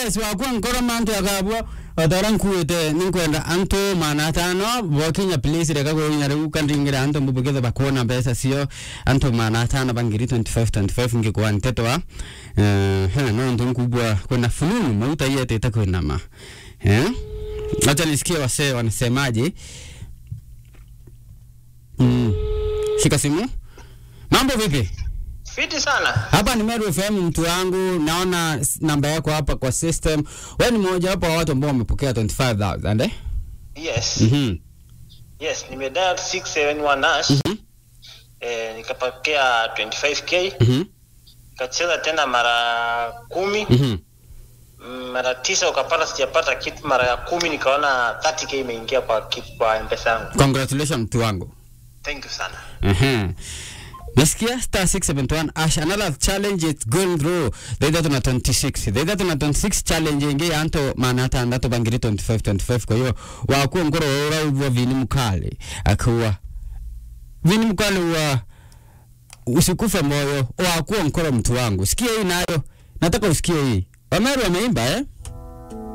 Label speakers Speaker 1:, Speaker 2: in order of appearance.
Speaker 1: yes wa ngoro mantu akabwa otaran kuete ninkwenda anto manatano Wakenya place reka go nyare ukandingira anto mbugeza bakona pesa sio anto manatano bangiri 25 ngikuwa ntetwa no ndo kubwa kuna fununu mauta yete itakwenda ma acha nisikie wase wanasemaje. Shika simu. Mambo vipi?
Speaker 2: Fiti sana.
Speaker 1: Hapa ni Meru FM mtu wangu, naona namba yako hapa kwa system. Wewe ni mmoja wapo wa watu ambao wamepokea 25,000 eh?
Speaker 2: Yes. Yes, nimedial 671 nikapokea 25k. Nikacheza tena mara 10. Mara 9 ukapata sijapata kitu, mara ya 10 nikaona 30k imeingia kwa kitu kwa M-Pesa yangu.
Speaker 1: Congratulations mtu wangu.
Speaker 2: Thank you sana.
Speaker 1: Nasikia star 671 ash another challenge it's going through the 26 challenge inge anto manata ndato bangiri 25 kwa hiyo wakuwa ngoro ora ubwa vini mukale akuwa vini mukale wa usikufe moyo wakuwa ngoro mtu wangu. Sikia hii nayo nataka usikie hii. Wameru wameimba